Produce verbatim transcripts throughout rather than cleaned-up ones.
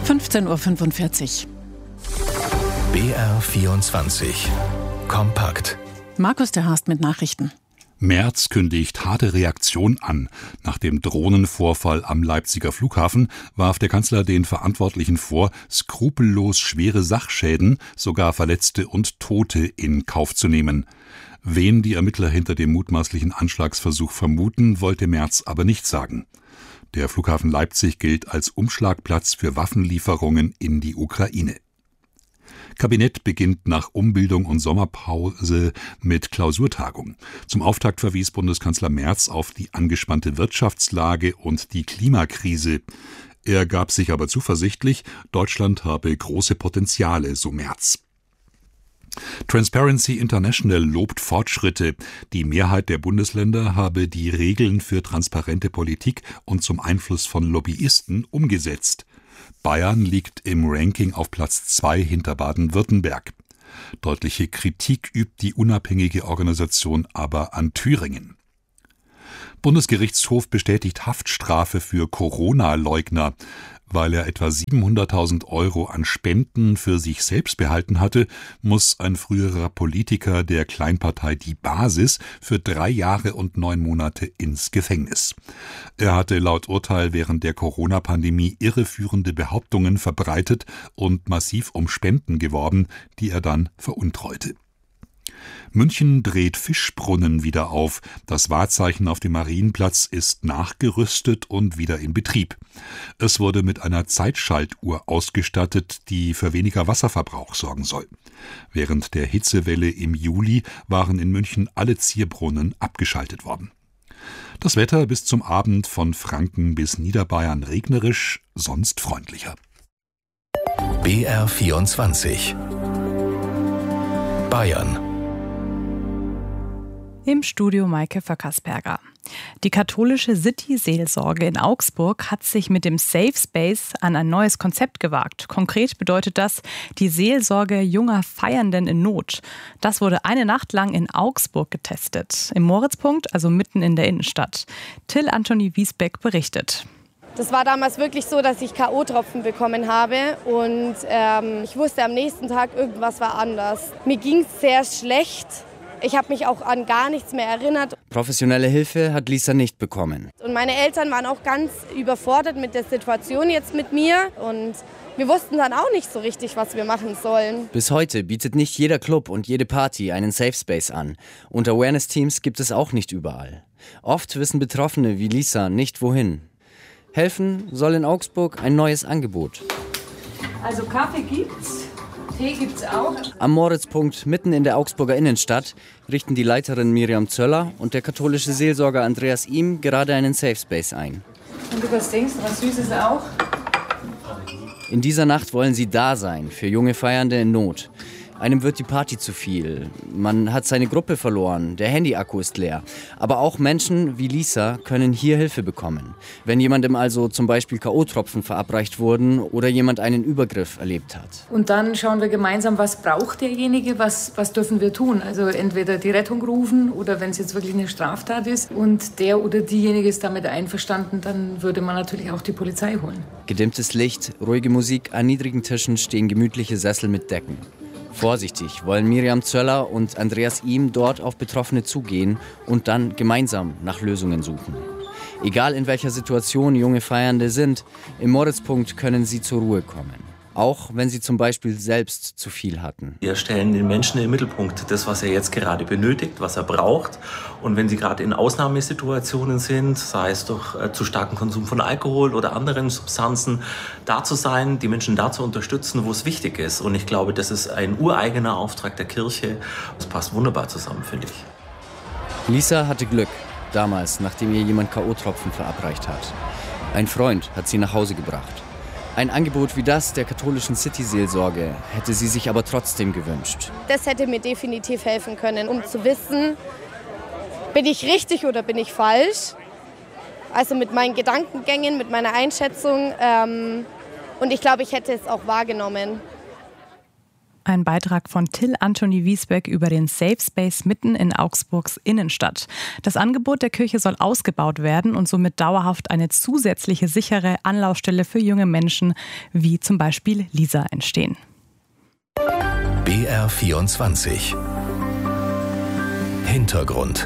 fünfzehn Uhr fünfundvierzig. B R vierundzwanzig. Kompakt. Markus der Haast mit Nachrichten. Merz kündigt harte Reaktion an. Nach dem Drohnenvorfall am Leipziger Flughafen warf der Kanzler den Verantwortlichen vor, skrupellos schwere Sachschäden, sogar Verletzte und Tote in Kauf zu nehmen. Wen die Ermittler hinter dem mutmaßlichen Anschlagsversuch vermuten, wollte Merz aber nicht sagen. Der Flughafen Leipzig gilt als Umschlagplatz für Waffenlieferungen in die Ukraine. Kabinett beginnt nach Umbildung und Sommerpause mit Klausurtagung. Zum Auftakt verwies Bundeskanzler Merz auf die angespannte Wirtschaftslage und die Klimakrise. Er gab sich aber zuversichtlich, Deutschland habe große Potenziale, so Merz. Transparency International lobt Fortschritte. Die Mehrheit der Bundesländer habe die Regeln für transparente Politik und zum Einfluss von Lobbyisten umgesetzt. Bayern liegt im Ranking auf Platz zwei hinter Baden-Württemberg. Deutliche Kritik übt die unabhängige Organisation aber an Thüringen. Bundesgerichtshof bestätigt Haftstrafe für Corona-Leugner. Weil er etwa siebenhunderttausend Euro an Spenden für sich selbst behalten hatte, muss ein früherer Politiker der Kleinpartei Die Basis für drei Jahre und neun Monate ins Gefängnis. Er hatte laut Urteil während der Corona-Pandemie irreführende Behauptungen verbreitet und massiv um Spenden geworben, die er dann veruntreute. München dreht Fischbrunnen wieder auf. Das Wahrzeichen auf dem Marienplatz ist nachgerüstet und wieder in Betrieb. Es wurde mit einer Zeitschaltuhr ausgestattet, die für weniger Wasserverbrauch sorgen soll. Während der Hitzewelle im Juli waren in München alle Zierbrunnen abgeschaltet worden. Das Wetter bis zum Abend von Franken bis Niederbayern regnerisch, sonst freundlicher. B R vierundzwanzig. Bayern. Im Studio Maike Vöckersberger. Die katholische City-Seelsorge in Augsburg hat sich mit dem Safe Space an ein neues Konzept gewagt. Konkret bedeutet das die Seelsorge junger Feiernden in Not. Das wurde eine Nacht lang in Augsburg getestet. Im Moritzpunkt, also mitten in der Innenstadt. Till Anthony Wiesbeck berichtet. Das war damals wirklich so, dass ich K O-Tropfen bekommen habe und ähm, ich wusste am nächsten Tag, irgendwas war anders. Mir ging es sehr schlecht. Ich habe mich auch an gar nichts mehr erinnert. Professionelle Hilfe hat Lisa nicht bekommen. Und meine Eltern waren auch ganz überfordert mit der Situation jetzt mit mir. Und wir wussten dann auch nicht so richtig, was wir machen sollen. Bis heute bietet nicht jeder Club und jede Party einen Safe Space an. Und Awareness-Teams gibt es auch nicht überall. Oft wissen Betroffene wie Lisa nicht wohin. Helfen soll in Augsburg ein neues Angebot. Also Kaffee gibt's. Tee gibt's auch. Am Moritzpunkt mitten in der Augsburger Innenstadt richten die Leiterin Miriam Zöller und der katholische Seelsorger Andreas Ihm gerade einen Safe Space ein. Und du was denkst, was Süßes auch? In dieser Nacht wollen sie da sein für junge Feiernde in Not. Einem wird die Party zu viel. Man hat seine Gruppe verloren, der Handyakku ist leer. Aber auch Menschen wie Lisa können hier Hilfe bekommen. Wenn jemandem also zum Beispiel K O-Tropfen verabreicht wurden oder jemand einen Übergriff erlebt hat. Und dann schauen wir gemeinsam, was braucht derjenige, was, was dürfen wir tun. Also entweder die Rettung rufen oder wenn es jetzt wirklich eine Straftat ist und der oder diejenige ist damit einverstanden, dann würde man natürlich auch die Polizei holen. Gedimmtes Licht, ruhige Musik, an niedrigen Tischen stehen gemütliche Sessel mit Decken. Vorsichtig wollen Miriam Zöller und Andreas Ihm dort auf Betroffene zugehen und dann gemeinsam nach Lösungen suchen. Egal in welcher Situation junge Feiernde sind, im Moritzpunkt können sie zur Ruhe kommen. Auch wenn sie zum Beispiel selbst zu viel hatten. Wir stellen den Menschen in den Mittelpunkt, das, was er jetzt gerade benötigt, was er braucht. Und wenn sie gerade in Ausnahmesituationen sind, sei es durch äh, zu starken Konsum von Alkohol oder anderen Substanzen, da zu sein, die Menschen da zu unterstützen, wo es wichtig ist. Und ich glaube, das ist ein ureigener Auftrag der Kirche. Das passt wunderbar zusammen, finde ich. Lisa hatte Glück, damals, nachdem ihr jemand K O-Tropfen verabreicht hat. Ein Freund hat sie nach Hause gebracht. Ein Angebot wie das der katholischen City-Seelsorge hätte sie sich aber trotzdem gewünscht. Das hätte mir definitiv helfen können, um zu wissen, bin ich richtig oder bin ich falsch. Also mit meinen Gedankengängen, mit meiner Einschätzung. Ähm, und ich glaube, ich hätte es auch wahrgenommen. Ein Beitrag von Till Anthony Wiesbeck über den Safe Space mitten in Augsburgs Innenstadt. Das Angebot der Kirche soll ausgebaut werden und somit dauerhaft eine zusätzliche sichere Anlaufstelle für junge Menschen wie zum Beispiel Lisa entstehen. B R vierundzwanzig Hintergrund.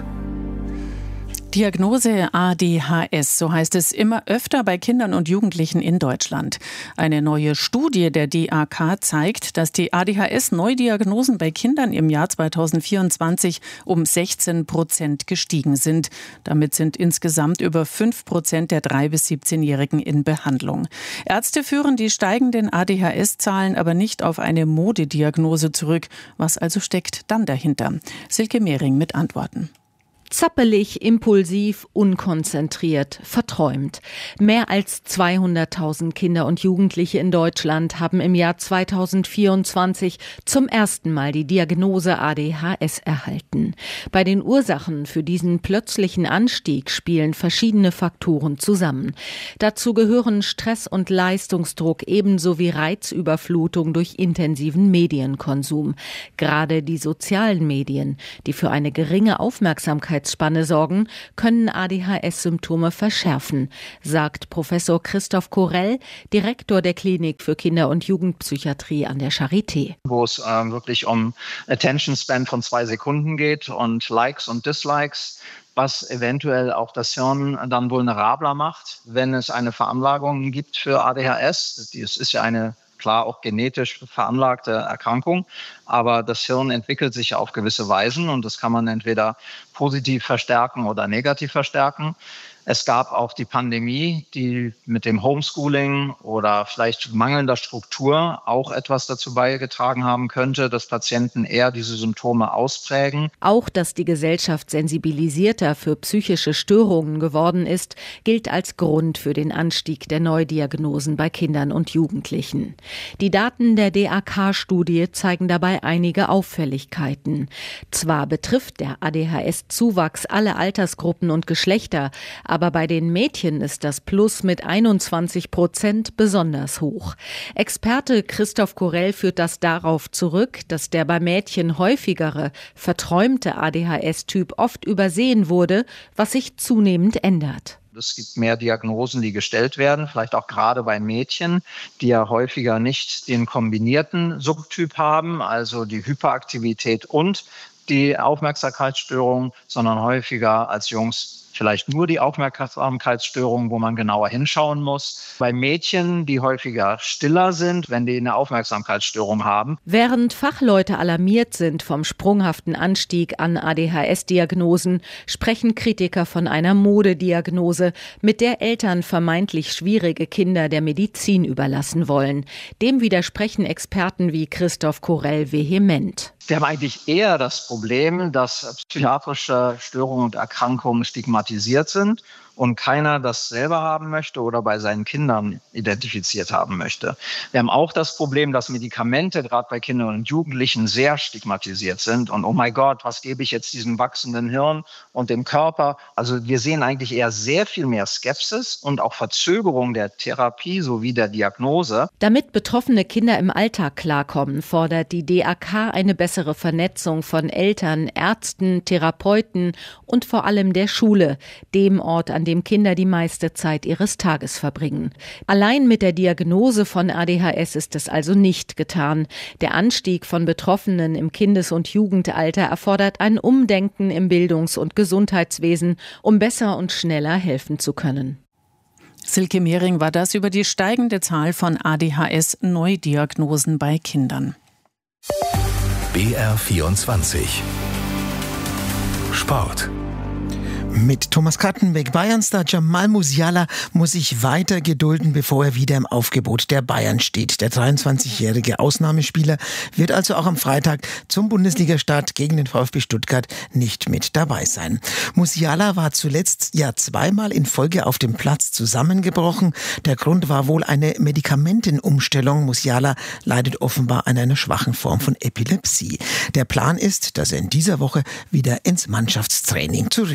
Diagnose A D H S, so heißt es immer öfter bei Kindern und Jugendlichen in Deutschland. Eine neue Studie der D A K zeigt, dass die A D H S-Neudiagnosen bei Kindern im Jahr zweitausendvierundzwanzig um sechzehn Prozent gestiegen sind. Damit sind insgesamt über fünf Prozent der drei- bis siebzehnjährigen in Behandlung. Ärzte führen die steigenden A D H S-Zahlen aber nicht auf eine Modediagnose zurück. Was also steckt dann dahinter? Silke Mehring mit Antworten. Zappelig, impulsiv, unkonzentriert, verträumt. Mehr als zweihunderttausend Kinder und Jugendliche in Deutschland haben im Jahr zweitausendvierundzwanzig zum ersten Mal die Diagnose A D H S erhalten. Bei den Ursachen für diesen plötzlichen Anstieg spielen verschiedene Faktoren zusammen. Dazu gehören Stress und Leistungsdruck ebenso wie Reizüberflutung durch intensiven Medienkonsum. Gerade die sozialen Medien, die für eine geringe Aufmerksamkeit Spanne sorgen, können A D H S-Symptome verschärfen, sagt Professor Christoph Korell, Direktor der Klinik für Kinder- und Jugendpsychiatrie an der Charité. Wo es ähm, wirklich um Attention Span von zwei Sekunden geht und Likes und Dislikes, was eventuell auch das Hirn dann vulnerabler macht, wenn es eine Veranlagung gibt für A D H S. Das ist ja eine klar auch genetisch veranlagte Erkrankung, aber das Hirn entwickelt sich auf gewisse Weisen und das kann man entweder positiv verstärken oder negativ verstärken. Es gab auch die Pandemie, die mit dem Homeschooling oder vielleicht mangelnder Struktur auch etwas dazu beigetragen haben könnte, dass Patienten eher diese Symptome ausprägen. Auch, dass die Gesellschaft sensibilisierter für psychische Störungen geworden ist, gilt als Grund für den Anstieg der Neudiagnosen bei Kindern und Jugendlichen. Die Daten der D A K-Studie zeigen dabei einige Auffälligkeiten. Zwar betrifft der A D H S-Zuwachs alle Altersgruppen und Geschlechter, aber bei den Mädchen ist das Plus mit einundzwanzig Prozent besonders hoch. Experte Christoph Korell führt das darauf zurück, dass der bei Mädchen häufigere, verträumte A D H S-Typ oft übersehen wurde, was sich zunehmend ändert. Es gibt mehr Diagnosen, die gestellt werden, vielleicht auch gerade bei Mädchen, die ja häufiger nicht den kombinierten Subtyp haben, also die Hyperaktivität und die Aufmerksamkeitsstörung, sondern häufiger als Jungs vielleicht nur die Aufmerksamkeitsstörung, wo man genauer hinschauen muss. Bei Mädchen, die häufiger stiller sind, wenn die eine Aufmerksamkeitsstörung haben. Während Fachleute alarmiert sind vom sprunghaften Anstieg an A D H S-Diagnosen, sprechen Kritiker von einer Modediagnose, mit der Eltern vermeintlich schwierige Kinder der Medizin überlassen wollen. Dem widersprechen Experten wie Christoph Korell vehement. Wir haben eigentlich eher das Problem, dass psychiatrische Störungen und Erkrankungen stigmatisiert sind und keiner das selber haben möchte oder bei seinen Kindern identifiziert haben möchte. Wir haben auch das Problem, dass Medikamente gerade bei Kindern und Jugendlichen sehr stigmatisiert sind und oh mein Gott, was gebe ich jetzt diesem wachsenden Hirn und dem Körper? Also wir sehen eigentlich eher sehr viel mehr Skepsis und auch Verzögerung der Therapie sowie der Diagnose. Damit betroffene Kinder im Alltag klarkommen, fordert die D A K eine bessere Vernetzung von Eltern, Ärzten, Therapeuten und vor allem der Schule, dem Ort, an dem Kinder die meiste Zeit ihres Tages verbringen. Allein mit der Diagnose von A D H S ist es also nicht getan. Der Anstieg von Betroffenen im Kindes- und Jugendalter erfordert ein Umdenken im Bildungs- und Gesundheitswesen, um besser und schneller helfen zu können. Silke Mehring war das über die steigende Zahl von A D H S-Neudiagnosen bei Kindern. B R vierundzwanzig Sport. Mit Thomas Kattenbeck. Bayernstar Jamal Musiala muss sich weiter gedulden, bevor er wieder im Aufgebot der Bayern steht. Der dreiundzwanzigjährige Ausnahmespieler wird also auch am Freitag zum Bundesligastart gegen den VfB Stuttgart nicht mit dabei sein. Musiala war zuletzt ja zweimal in Folge auf dem Platz zusammengebrochen. Der Grund war wohl eine Medikamentenumstellung. Musiala leidet offenbar an einer schwachen Form von Epilepsie. Der Plan ist, dass er in dieser Woche wieder ins Mannschaftstraining zurückkehrt.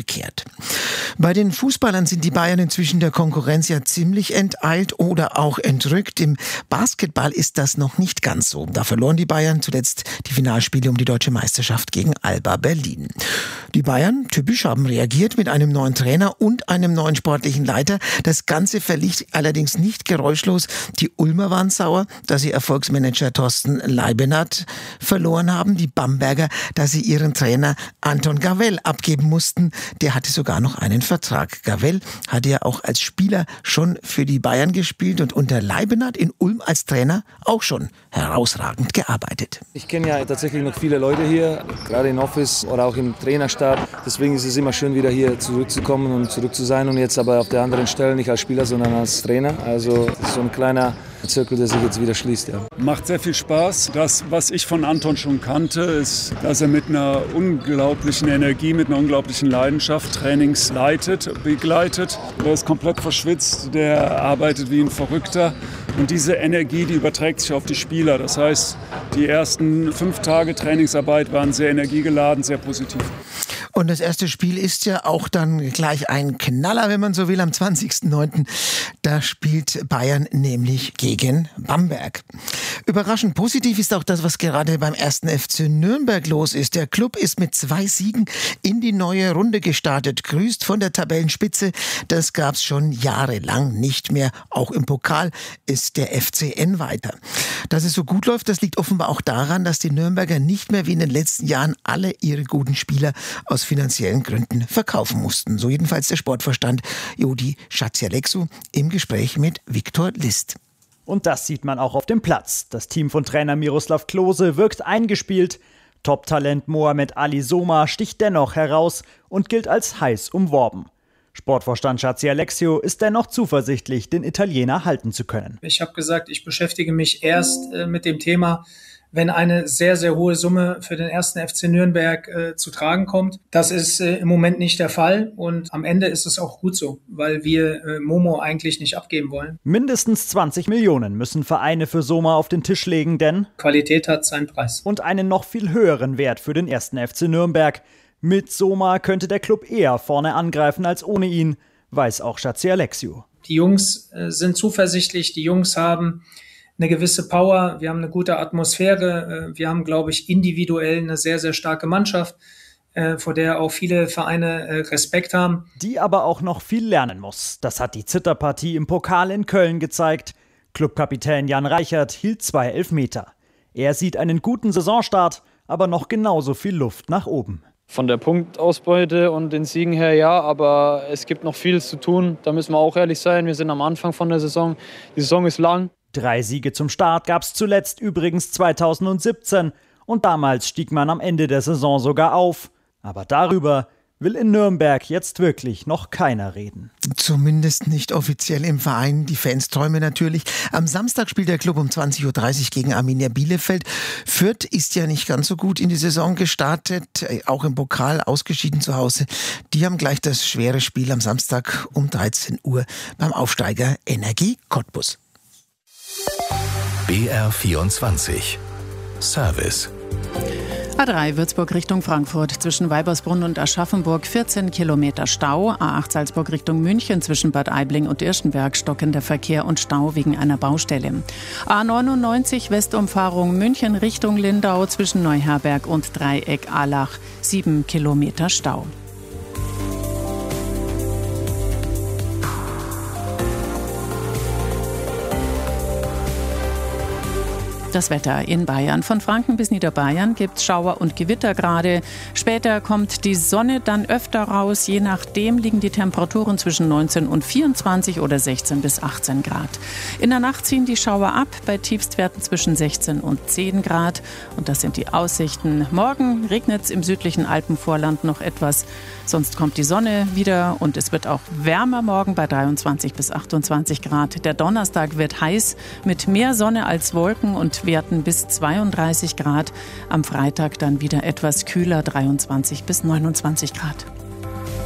Bei den Fußballern sind die Bayern inzwischen der Konkurrenz ja ziemlich enteilt oder auch entrückt. Im Basketball ist das noch nicht ganz so. Da verloren die Bayern zuletzt die Finalspiele um die deutsche Meisterschaft gegen Alba Berlin. Die Bayern, typisch, haben reagiert mit einem neuen Trainer und einem neuen sportlichen Leiter. Das Ganze verlief allerdings nicht geräuschlos. Die Ulmer waren sauer, dass sie Erfolgsmanager Thorsten Leibenhardt verloren haben. Die Bamberger, dass sie ihren Trainer Anton Gavell abgeben mussten. Der hatte sogar noch einen Vertrag. Gavell hatte ja auch als Spieler schon für die Bayern gespielt und unter Leibenhardt in Ulm als Trainer auch schon herausragend gearbeitet. Ich kenne ja tatsächlich noch viele Leute hier, gerade im Office oder auch im Trainerstab. Deswegen ist es immer schön, wieder hier zurückzukommen und zurück zu sein und jetzt aber auf der anderen Stelle nicht als Spieler, sondern als Trainer. Also das ist so ein kleiner Zirkel, der sich jetzt wieder schließt. Ja. Macht sehr viel Spaß. Das, was ich von Anton schon kannte, ist, dass er mit einer unglaublichen Energie, mit einer unglaublichen Leidenschaft Trainings leitet, begleitet. Er ist komplett verschwitzt, der arbeitet wie ein Verrückter. Und diese Energie, die überträgt sich auf die Spieler. Das heißt, die ersten fünf Tage Trainingsarbeit waren sehr energiegeladen, sehr positiv. Und das erste Spiel ist ja auch dann gleich ein Knaller, wenn man so will, am zwanzigsten neunten Da spielt Bayern nämlich gegen Bamberg. Überraschend positiv ist auch das, was gerade beim ersten F C Nürnberg los ist. Der Club ist mit zwei Siegen in die neue Runde gestartet. Grüßt von der Tabellenspitze. Das gab's schon jahrelang nicht mehr. Auch im Pokal ist der F C N weiter. Dass es so gut läuft, das liegt offenbar auch daran, dass die Nürnberger nicht mehr wie in den letzten Jahren alle ihre guten Spieler aus finanziellen Gründen verkaufen mussten. So jedenfalls der Sportvorstand Jodi Schatzialexou im Gespräch mit Viktor List. Und das sieht man auch auf dem Platz. Das Team von Trainer Miroslav Klose wirkt eingespielt. Top-Talent Mohamed Ali Soma sticht dennoch heraus und gilt als heiß umworben. Sportvorstand Schatzialexou ist dennoch zuversichtlich, den Italiener halten zu können. Ich habe gesagt, ich beschäftige mich erst äh, mit dem Thema, wenn eine sehr, sehr hohe Summe für den ersten F C Nürnberg äh, zu tragen kommt. Das ist äh, im Moment nicht der Fall und am Ende ist es auch gut so, weil wir äh, Momo eigentlich nicht abgeben wollen. Mindestens zwanzig Millionen müssen Vereine für Soma auf den Tisch legen, denn Qualität hat seinen Preis. Und einen noch viel höheren Wert für den ersten F C Nürnberg. Mit Soma könnte der Club eher vorne angreifen als ohne ihn, weiß auch Schatzialexou. Die Jungs äh, sind zuversichtlich, die Jungs haben eine gewisse Power, wir haben eine gute Atmosphäre, wir haben, glaube ich, individuell eine sehr, sehr starke Mannschaft, vor der auch viele Vereine Respekt haben. Die aber auch noch viel lernen muss. Das hat die Zitterpartie im Pokal in Köln gezeigt. Clubkapitän Jan Reichert hielt zwei Elfmeter. Er sieht einen guten Saisonstart, aber noch genauso viel Luft nach oben. Von der Punktausbeute und den Siegen her ja, aber es gibt noch viel zu tun. Da müssen wir auch ehrlich sein, wir sind am Anfang von der Saison. Die Saison ist lang. Drei Siege zum Start gab es zuletzt übrigens zweitausendsiebzehn und damals stieg man am Ende der Saison sogar auf. Aber darüber will in Nürnberg jetzt wirklich noch keiner reden. Zumindest nicht offiziell im Verein. Die Fans träumen natürlich. Am Samstag spielt der Club um zwanzig Uhr dreißig gegen Arminia Bielefeld. Fürth ist ja nicht ganz so gut in die Saison gestartet, auch im Pokal ausgeschieden zu Hause. Die haben gleich das schwere Spiel am Samstag um dreizehn Uhr beim Aufsteiger Energie Cottbus. B R vierundzwanzig Service. A drei Würzburg Richtung Frankfurt zwischen Weibersbrunn und Aschaffenburg vierzehn Kilometer Stau. A acht Salzburg Richtung München zwischen Bad Aibling und Irschenberg stockender Verkehr und Stau wegen einer Baustelle. A neunundneunzig Westumfahrung München Richtung Lindau zwischen Neuherberg und Dreieck Allach sieben Kilometer Stau. Das Wetter in Bayern. Von Franken bis Niederbayern gibt es Schauer und Gewitter gerade. Später kommt die Sonne dann öfter raus. Je nachdem liegen die Temperaturen zwischen neunzehn und vierundzwanzig oder sechzehn bis achtzehn Grad. In der Nacht ziehen die Schauer ab, bei Tiefstwerten zwischen sechzehn und zehn Grad. Und das sind die Aussichten. Morgen regnet es im südlichen Alpenvorland noch etwas. Sonst kommt die Sonne wieder und es wird auch wärmer morgen bei dreiundzwanzig bis achtundzwanzig Grad. Der Donnerstag wird heiß mit mehr Sonne als Wolken und Werten bis zweiunddreißig Grad. Am Freitag dann wieder etwas kühler, dreiundzwanzig bis neunundzwanzig Grad.